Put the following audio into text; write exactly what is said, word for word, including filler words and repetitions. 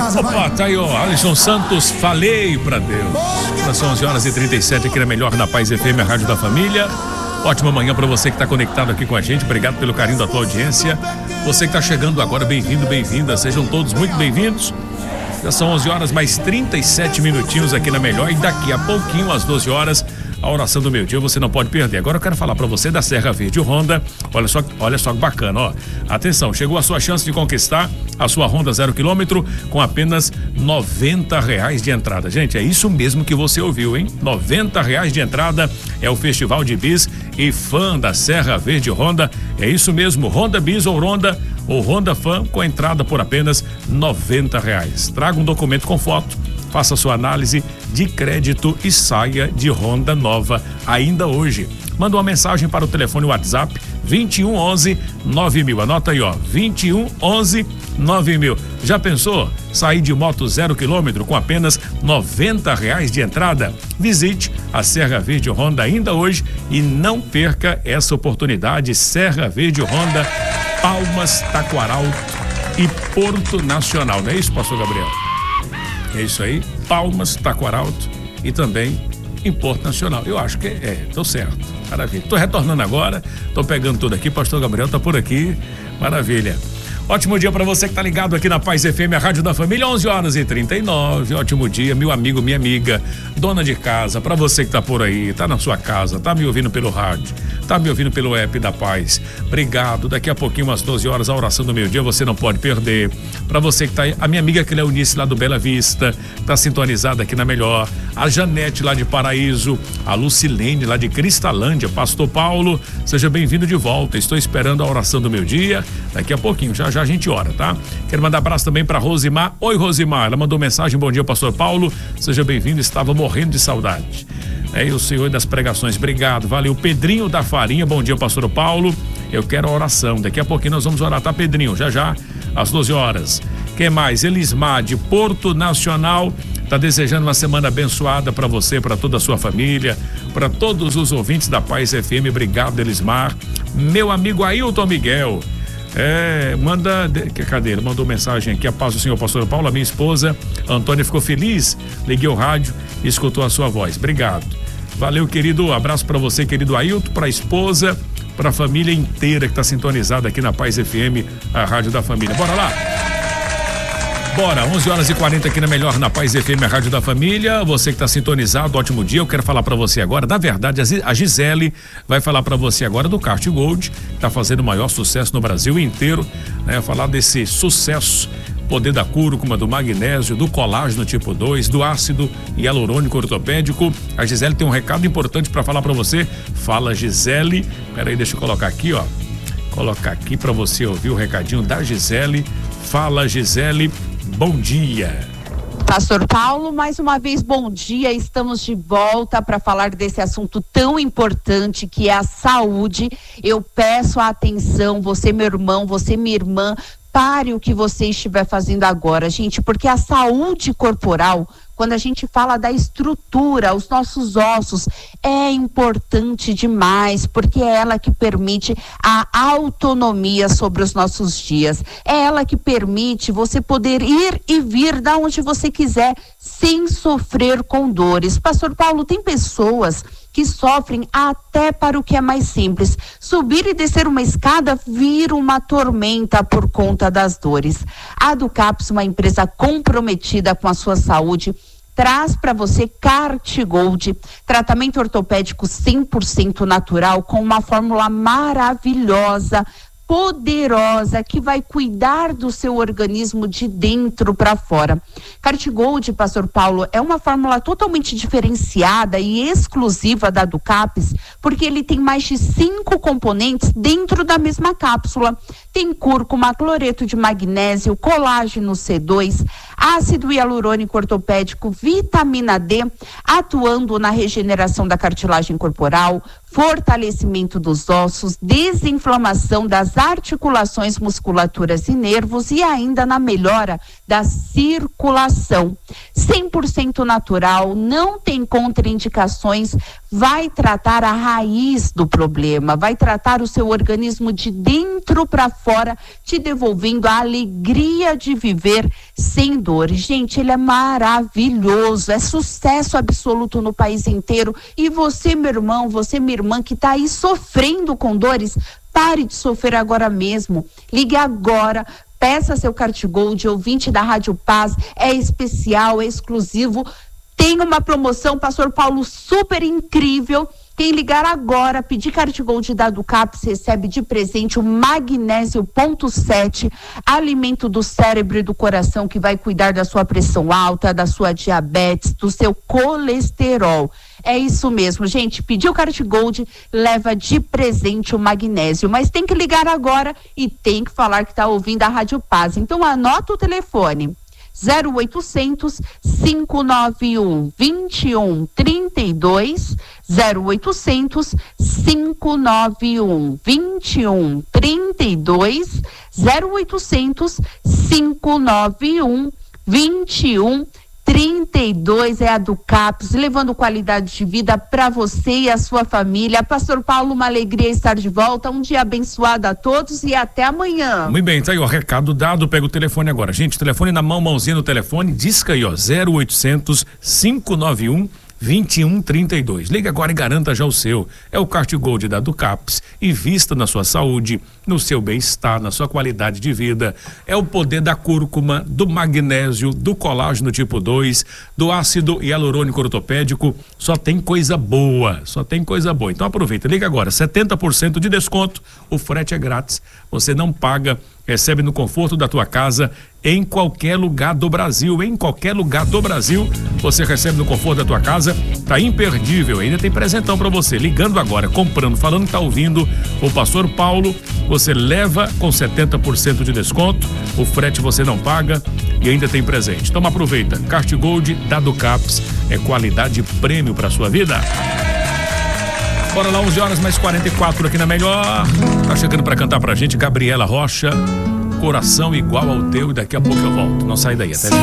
casa, Opa, vai. tá aí, ó, Alisson Santos, falei pra Deus. São onze horas e trinta e sete aqui na Melhor na Paz F M, a Rádio da Família. Ótima manhã pra você que tá conectado aqui com a gente, obrigado pelo carinho da tua audiência. Você que tá chegando agora, bem-vindo, bem-vinda, sejam todos muito bem-vindos. Já são onze horas mais trinta e sete minutinhos aqui na Melhor e daqui a pouquinho, às doze horas, a oração do meio-dia você não pode perder. Agora eu quero falar pra você da Serra Verde Honda. Olha só, olha só que bacana, ó. Atenção, chegou a sua chance de conquistar a sua Honda zero quilômetro com apenas noventa reais de entrada. Gente, é isso mesmo que você ouviu, hein? noventa reais de entrada é o Festival de Bis e Fã da Serra Verde Honda. É isso mesmo, Honda Bis ou Honda ou Honda Fã com entrada por apenas noventa reais. Traga um documento com foto, faça sua análise de crédito e saia de Honda nova ainda hoje. Manda uma mensagem para o telefone WhatsApp vinte e um onze nove mil. Anota aí, ó, vinte e um onze nove mil. Já pensou sair de moto zero quilômetro com apenas noventa reais de entrada? Visite a Serra Verde Honda ainda hoje e não perca essa oportunidade. Serra Verde Honda, Palmas, Taquaral e Porto Nacional. Não é isso, pastor Gabriel? É isso aí, Palmas, Taquaralto e também em Porto Nacional. Eu acho que é, tô certo. Maravilha. Tô retornando agora, tô pegando tudo aqui, pastor Gabriel tá por aqui. Maravilha. Ótimo dia para você que tá ligado aqui na Paz F M, a Rádio da Família, onze horas e trinta e nove. Ótimo dia, meu amigo, minha amiga, dona de casa, para você que tá por aí, tá na sua casa, tá me ouvindo pelo rádio, tá me ouvindo pelo app da Paz. Obrigado. Daqui a pouquinho, às doze horas, a oração do meio-dia, você não pode perder. Para você que tá aí, a minha amiga Cleonice lá do Bela Vista, tá sintonizada aqui na Melhor, a Janete lá de Paraíso, a Lucilene lá de Cristalândia, pastor Paulo, seja bem-vindo de volta. Estou esperando a oração do meio-dia. Daqui a pouquinho, já já a gente ora, tá? Quero mandar abraço também para Rosimar. Oi, Rosimar. Ela mandou mensagem: bom dia, pastor Paulo. Seja bem-vindo. Estava morrendo de saudade. É, e o Senhor das pregações. Obrigado. Valeu. Pedrinho da Farinha. Bom dia, pastor Paulo. Eu quero a oração. Daqui a pouquinho nós vamos orar, tá, Pedrinho? Já já, às doze horas. Quem mais? Elismar de Porto Nacional. Tá desejando uma semana abençoada para você, para toda a sua família, para todos os ouvintes da Paz F M. Obrigado, Elismar. Meu amigo Ailton Miguel. É, manda, cadê ele? Mandou mensagem aqui: a paz do Senhor, pastor Paulo, a minha esposa Antônia ficou feliz, liguei o rádio e escutou a sua voz. Obrigado. Valeu, querido. Abraço para você, querido Ailton, para a esposa, para a família inteira que está sintonizada aqui na Paz F M, a Rádio da Família. Bora lá? Bora, onze horas e quarenta aqui na Melhor, na Paz F M, a Rádio da Família. Você que está sintonizado, ótimo dia. Eu quero falar para você agora, na verdade, a Gisele vai falar para você agora do Kart Gold, que está fazendo o maior sucesso no Brasil inteiro, né? Falar desse sucesso, poder da cúrcuma, do magnésio, do colágeno tipo dois, do ácido hialurônico ortopédico. A Gisele tem um recado importante para falar para você. Fala, Gisele. Peraí, deixa eu colocar aqui, ó. Colocar aqui para você ouvir o recadinho da Gisele. Fala, Gisele. Bom dia. Pastor Paulo, mais uma vez bom dia. Estamos de volta para falar desse assunto tão importante que é a saúde. Eu peço a atenção, você meu irmão, você minha irmã, pare o que você estiver fazendo agora, gente, porque a saúde corporal, quando a gente fala da estrutura, os nossos ossos, é importante demais, porque é ela que permite a autonomia sobre os nossos dias. É ela que permite você poder ir e vir da onde você quiser, sem sofrer com dores. Pastor Paulo, tem pessoas que sofrem até para o que é mais simples. Subir e descer uma escada vira uma tormenta por conta das dores. A Ducaps, uma empresa comprometida com a sua saúde, traz para você Kart Gold, tratamento ortopédico cem por cento natural, com uma fórmula maravilhosa, poderosa, que vai cuidar do seu organismo de dentro para fora. Kart Gold, pastor Paulo, é uma fórmula totalmente diferenciada e exclusiva da Ducaps, porque ele tem mais de cinco componentes dentro da mesma cápsula. Tem cúrcuma, cloreto de magnésio, colágeno C dois, ácido hialurônico ortopédico, vitamina D, atuando na regeneração da cartilagem corporal, fortalecimento dos ossos, desinflamação das articulações, musculaturas e nervos e ainda na melhora da circulação. cem por cento natural, não tem contraindicações, vai tratar a raiz do problema, vai tratar o seu organismo de dentro para fora, te devolvendo a alegria de viver sem dores. Gente, ele é maravilhoso, é sucesso absoluto no país inteiro. E você, meu irmão, você, minha irmã, que está aí sofrendo com dores, pare de sofrer agora mesmo. Ligue agora, peça seu CardGold, ouvinte da Rádio Paz, é especial, é exclusivo. Tem uma promoção, Pastor Paulo, super incrível. Quem ligar agora, pedir CardGold da Ducaps, recebe de presente o magnésio ponto sete, alimento do cérebro e do coração, que vai cuidar da sua pressão alta, da sua diabetes, do seu colesterol. É isso mesmo, gente. Pediu CardGold, leva de presente o magnésio. Mas tem que ligar agora e tem que falar que está ouvindo a Rádio Paz. Então anota o telefone. zero oitocentos, cinco nove um, dois um três dois, zero oitocentos, cinco nove um, dois um três dois, zero oitocentos, cinco nove um, dois um trinta e dois, é a Ducaps, levando qualidade de vida para você e a sua família. Pastor Paulo, uma alegria estar de volta, um dia abençoado a todos e até amanhã. Muito bem, tá aí o recado dado, pega o telefone agora. Gente, telefone na mão, mãozinha no telefone, disca aí, ó, zero oitocentos, cinco nove um, dois um três dois. Liga agora e garanta já o seu. É o CardGold da Ducaps. Invista na sua saúde, no seu bem-estar, na sua qualidade de vida. É o poder da cúrcuma, do magnésio, do colágeno tipo dois, do ácido hialurônico ortopédico. Só tem coisa boa, só tem coisa boa. Então aproveita, liga agora, setenta por cento de desconto, o frete é grátis, você não paga, recebe no conforto da tua casa, em qualquer lugar do Brasil, em qualquer lugar do Brasil, você recebe no conforto da tua casa, tá imperdível, ainda tem presentão para você, ligando agora, comprando, falando que tá ouvindo o Pastor Paulo, você leva com setenta por cento de desconto, o frete você não paga e ainda tem presente. Então aproveita, CardGold da Ducaps, é qualidade prêmio para sua vida. Bora lá, onze horas mais quarenta e quatro aqui na Melhor. Tá chegando para cantar pra gente Gabriela Rocha, Coração Igual ao Teu, e daqui a pouco eu volto. Não sai daí, até já.